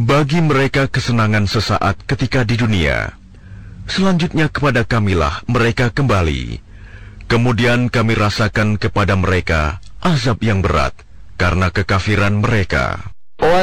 bagi mereka kesenangan sesaat ketika di dunia. Selanjutnya kepada kamilah mereka kembali. Kemudian kami rasakan kepada mereka azab yang berat karena kekafiran mereka.